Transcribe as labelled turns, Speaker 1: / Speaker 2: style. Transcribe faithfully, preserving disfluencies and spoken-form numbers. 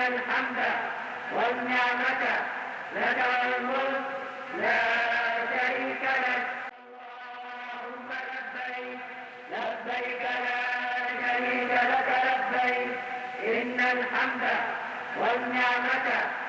Speaker 1: الحمد والنعمة لك والملك لا شريك لك. اللهم لبيك لبيك لا شريك لك لبيك إن الحمد والنعمة